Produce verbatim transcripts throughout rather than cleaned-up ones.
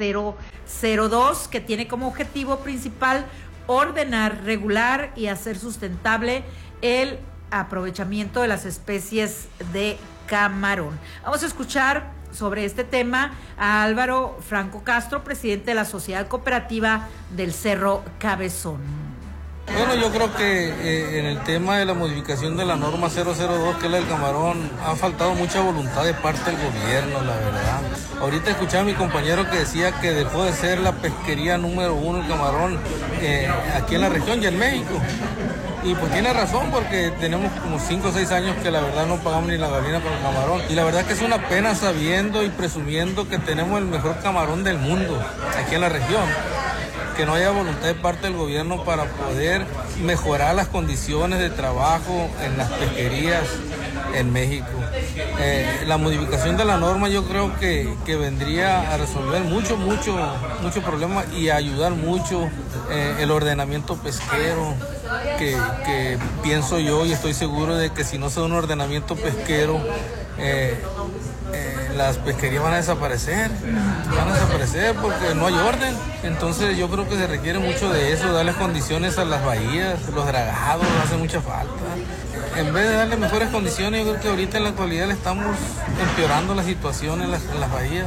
cero cero dos, que tiene como objetivo principal ordenar, regular y hacer sustentable el aprovechamiento de las especies de camarón. Vamos a escuchar sobre este tema a Álvaro Franco Castro, presidente de la Sociedad Cooperativa del Cerro Cabezón. Bueno, yo creo que eh, en el tema de la modificación de la norma cero cero dos, que es la del camarón, ha faltado mucha voluntad de parte del gobierno, la verdad. Ahorita escuchaba a mi compañero que decía que dejó de ser la pesquería número uno el camarón eh, aquí en la región y en México. Y pues tiene razón, porque tenemos como cinco o seis años que la verdad no pagamos ni la gasolina para el camarón. Y la verdad que es una pena sabiendo y presumiendo que tenemos el mejor camarón del mundo aquí en la región, que no haya voluntad de parte del gobierno para poder mejorar las condiciones de trabajo en las pesquerías en México. Eh, la modificación de la norma yo creo que, que vendría a resolver mucho, mucho, mucho problema y a ayudar mucho eh, el ordenamiento pesquero, que, que pienso yo y estoy seguro de que si no se da un ordenamiento pesquero, eh, eh, las pesquerías van a desaparecer, van a desaparecer porque no hay orden. Entonces yo creo que se requiere mucho de eso, darles condiciones a las bahías, los dragados, hace mucha falta. En vez de darle mejores condiciones, yo creo que ahorita en la actualidad le estamos empeorando la situación en las, en las bahías,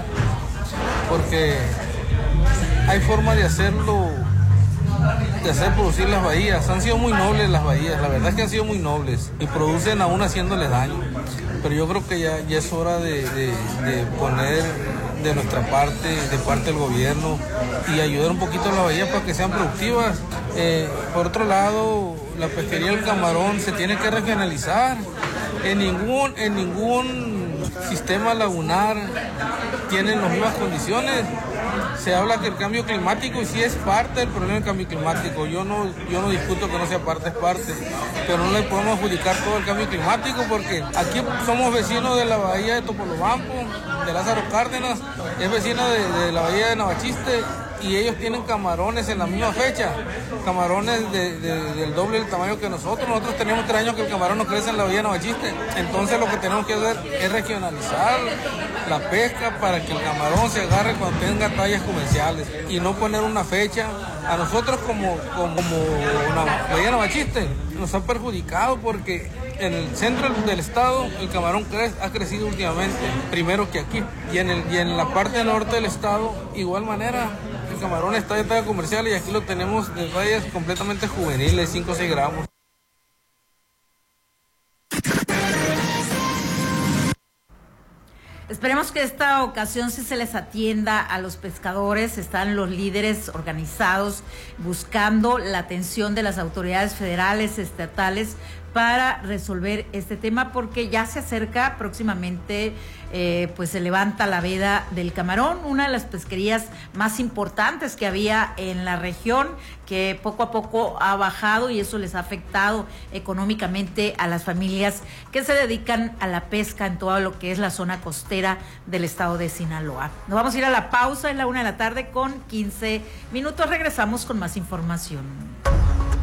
porque hay forma de hacerlo, de hacer producir las bahías. Han sido muy nobles las bahías, la verdad es que han sido muy nobles y producen aún haciéndoles daño. Pero yo creo que ya, ya es hora de, de, de poner de nuestra parte, de parte del gobierno, y ayudar un poquito a las bahías para que sean productivas. Eh, por otro lado, la pesquería del camarón se tiene que regionalizar. En ningún, en ningún sistema lagunar tienen las mismas condiciones. Se habla que el cambio climático, y sí es parte del problema del cambio climático, yo no, yo no discuto que no sea parte, es parte, pero no le podemos adjudicar todo el cambio climático, porque aquí somos vecinos de la bahía de Topolobampo, de Lázaro Cárdenas, es vecina de, de la bahía de Navachiste, y ellos tienen camarones en la misma fecha, camarones de, de, del doble del tamaño que nosotros. Nosotros tenemos tres años que el camarón no crece en la bahía de Navachiste. Entonces lo que tenemos que hacer es regionalizar la pesca para que el camarón se agarre cuando tenga tallas comerciales y no poner una fecha. A nosotros como, como, como una bahía de Navachiste nos ha perjudicado, porque en el centro del estado el camarón cre ha crecido últimamente, primero que aquí, y en, el, y en la parte norte del estado igual manera. El camarón está de talla comercial y aquí lo tenemos de tallas completamente juveniles, cinco o seis gramos. Esperemos que esta ocasión sí se les atienda a los pescadores. Están los líderes organizados buscando la atención de las autoridades federales, estatales, para resolver este tema, porque ya se acerca próximamente, eh, pues se levanta la veda del camarón, una de las pesquerías más importantes que había en la región, que poco a poco ha bajado, y eso les ha afectado económicamente a las familias que se dedican a la pesca en todo lo que es la zona costera del estado de Sinaloa. Nos vamos a ir a la pausa, en la una de la tarde con quince minutos, regresamos con más información.